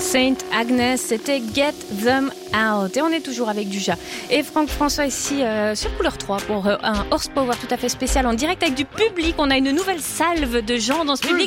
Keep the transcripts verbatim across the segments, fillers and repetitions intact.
Saint Agnes, c'était Get Them Out. Et on est toujours avec Duja et Franck François ici euh, sur Couleur trois pour euh, un Horsepower tout à fait spécial en direct avec du public. On a une nouvelle salve de gens dans ce public.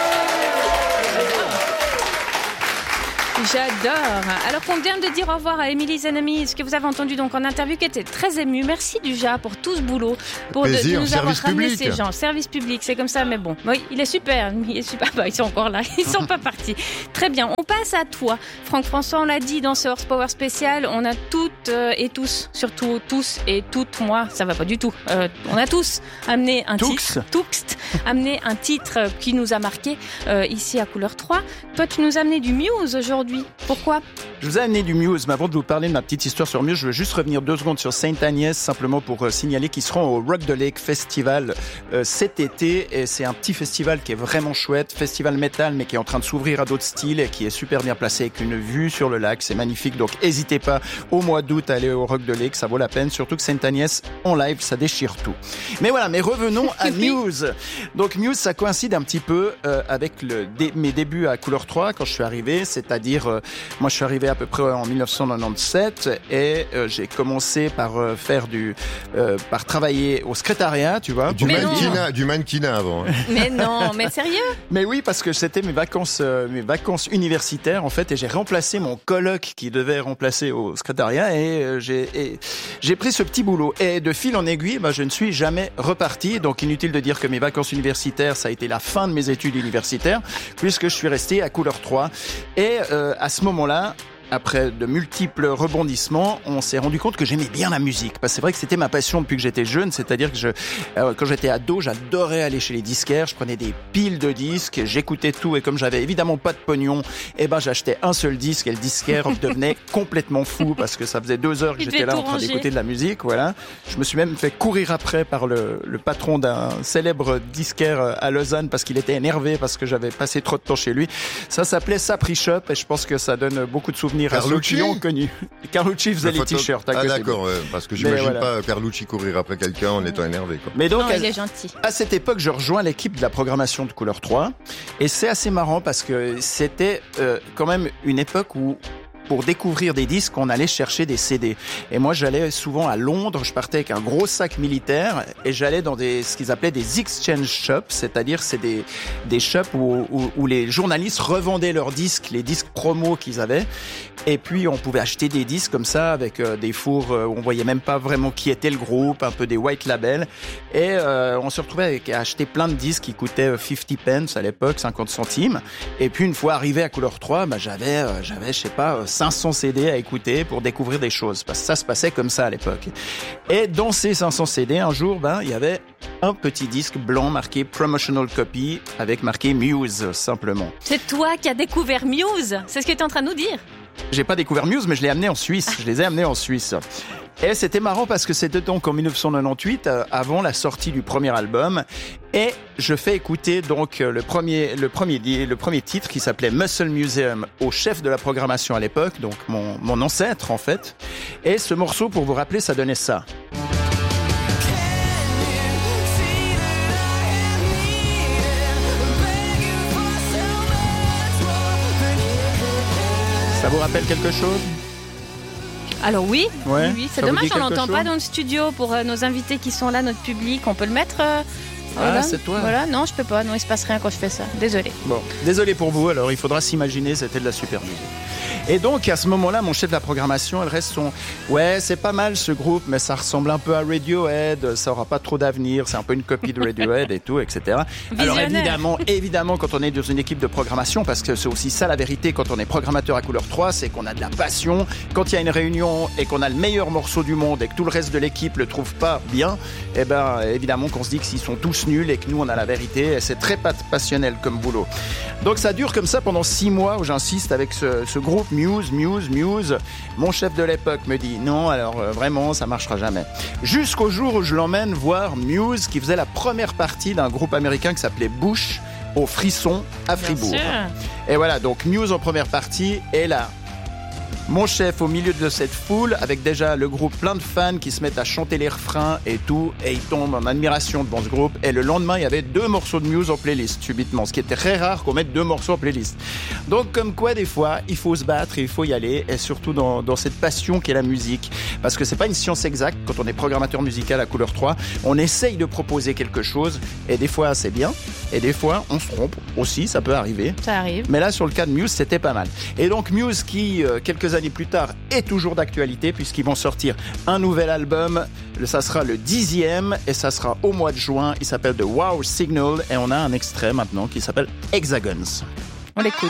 J'adore. Alors qu'on vient de dire au revoir à Emily's Enemy, ce que vous avez entendu donc en interview qui était très ému. Merci Duja pour tout ce boulot, pour de, de nous avoir ramené ces gens. Service public, c'est comme ça, mais bon. Oui, il est super, il est super. Bah, ils sont encore là, ils sont pas partis. Très bien. On passe à toi, Franck François. On l'a dit dans ce Horsepower spécial, on a toutes euh, et tous, surtout tous et toutes. Moi, ça va pas du tout. Euh, on a tous amené un Toux. titre, Toux, amené un titre qui nous a marqué euh, ici à Couleur trois. Toi, tu nous as amené du Muse aujourd'hui. Pourquoi ? Je vous ai amené du Muse, mais avant de vous parler de ma petite histoire sur Muse, je veux juste revenir deux secondes sur Saint Agnès, simplement pour euh, signaler qu'ils seront au Rock the Lake Festival euh, cet été, et c'est un petit festival qui est vraiment chouette, festival métal, mais qui est en train de s'ouvrir à d'autres styles et qui est super bien placé avec une vue sur le lac, c'est magnifique, donc n'hésitez pas au mois d'août à aller au Rock the Lake, ça vaut la peine, surtout que Saint Agnès en live, ça déchire tout. Mais voilà, mais revenons à Muse. Donc Muse, ça coïncide un petit peu euh, avec le, dé, mes débuts à Couleur trois quand je suis arrivé, c'est-à-dire Euh, moi, je suis arrivé à peu près en dix-neuf cent quatre-vingt-dix-sept et euh, j'ai commencé par euh, faire du, euh, par travailler au secrétariat, tu vois. Du mannequinat, du mannequinat avant. Hein. Mais non, mais sérieux ? Mais oui, parce que c'était mes vacances, euh, mes vacances universitaires en fait, et j'ai remplacé mon coloc qui devait remplacer au secrétariat et euh, j'ai, et, j'ai pris ce petit boulot. Et de fil en aiguille, bah, je ne suis jamais reparti. Donc inutile de dire que mes vacances universitaires, ça a été la fin de mes études universitaires, puisque je suis resté à Couleur trois. Et euh, à ce moment-là, après de multiples rebondissements, on s'est rendu compte que j'aimais bien la musique. Parce que c'est vrai que c'était ma passion depuis que j'étais jeune. C'est-à-dire que je, euh, quand j'étais ado, j'adorais aller chez les disquaires. Je prenais des piles de disques, j'écoutais tout. Et comme j'avais évidemment pas de pognon, eh ben j'achetais un seul disque et le disquaire devenait complètement fou parce que ça faisait deux heures que j'étais là en train d'écouter de la musique. Voilà. Je me suis même fait courir après par le, le patron d'un célèbre disquaire à Lausanne parce qu'il était énervé parce que j'avais passé trop de temps chez lui. Ça s'appelait Sapri Shop et je pense que ça donne beaucoup de souvenirs à ceux qui l'ont connu. Carlucci faisait les t-shirts. Ah d'accord, ouais, parce que j'imagine voilà. pas Carlucci courir après quelqu'un en étant énervé. Quoi. Mais donc, non, à, il est gentil. À cette époque, je rejoins l'équipe de la programmation de Couleur trois et c'est assez marrant parce que c'était euh, quand même une époque où pour découvrir des disques, on allait chercher des C D. Et moi, j'allais souvent à Londres, je partais avec un gros sac militaire et j'allais dans des, ce qu'ils appelaient des exchange shops, c'est-à-dire c'est des, des shops où, où, où les journalistes revendaient leurs disques, les disques promo qu'ils avaient. Et puis, on pouvait acheter des disques comme ça avec euh, des fours euh, où on voyait même pas vraiment qui était le groupe, un peu des white labels. Et euh, on se retrouvait avec à acheter plein de disques qui coûtaient cinquante pence à l'époque, cinquante centimes. Et puis, une fois arrivé à Couleur trois, bah, j'avais, euh, j'avais, je sais pas, cinq cents C D à écouter pour découvrir des choses. Parce que ça se passait comme ça à l'époque. Et dans ces cinq cents C D, un jour, ben, il y avait un petit disque blanc marqué Promotional Copy avec marqué Muse, simplement. C'est toi qui as découvert Muse. C'est ce que tu es en train de nous dire. J'ai pas découvert Muse, mais je l'ai amené en Suisse. Je les ai amenés en Suisse. Et c'était marrant parce que c'était donc en dix-neuf cent quatre-vingt-dix-huit, euh, avant la sortie du premier album. Et je fais écouter donc le premier, le premier, le premier titre qui s'appelait Muscle Museum au chef de la programmation à l'époque, donc mon, mon ancêtre en fait. Et ce morceau, pour vous rappeler, ça donnait ça. Ça vous rappelle quelque chose ? Alors oui, ouais, oui, oui. C'est ça dommage, on l'entend chose pas dans le studio pour euh, nos invités qui sont là, notre public. On peut le mettre euh, Ah, voilà. c'est toi. Voilà, non, je peux pas. Non, il se passe rien quand je fais ça. Désolé. Bon, désolé pour vous. Alors, il faudra s'imaginer, c'était de la super musique. Et donc, à ce moment-là, mon chef de la programmation, elle reste son... Ouais, c'est pas mal ce groupe, mais ça ressemble un peu à Radiohead, ça aura pas trop d'avenir, c'est un peu une copie de Radiohead et tout, et cetera. Alors évidemment, évidemment, quand on est dans une équipe de programmation, parce que c'est aussi ça la vérité quand on est programmateur à Couleur trois, c'est qu'on a de la passion. Quand il y a une réunion et qu'on a le meilleur morceau du monde et que tout le reste de l'équipe le trouve pas bien, eh ben, évidemment qu'on se dit que s'ils sont tous nuls et que nous, on a la vérité, et c'est très passionnel comme boulot. Donc ça dure comme ça pendant six mois où j'insiste avec ce, ce groupe Muse, Muse, Muse. Mon chef de l'époque me dit non, alors euh, vraiment, ça marchera jamais. Jusqu'au jour où je l'emmène voir Muse qui faisait la première partie d'un groupe américain qui s'appelait Bush au Frisson à Fribourg. Et voilà, donc Muse en première partie, et là, Mon chef au milieu de cette foule, avec déjà le groupe plein de fans qui se mettent à chanter les refrains et tout, et il tombe en admiration devant ce groupe. Et le lendemain, il y avait deux morceaux de Muse en playlist, subitement, ce qui était très rare qu'on mette deux morceaux en playlist. Donc, comme quoi, des fois, il faut se battre et il faut y aller, et surtout dans, dans cette passion qu'est la musique. Parce que c'est pas une science exacte, quand on est programmateur musical à Couleur trois, on essaye de proposer quelque chose, et des fois, c'est bien, et des fois, on se trompe aussi, ça peut arriver. Ça arrive. Mais là, sur le cas de Muse, c'était pas mal. Et donc, Muse qui, euh, quelques années plus tard, est toujours d'actualité puisqu'ils vont sortir un nouvel album. Ça sera le dixième et ça sera au mois de juin. Il s'appelle The Wow Signal et on a un extrait maintenant qui s'appelle Hexagons. On l'écoute.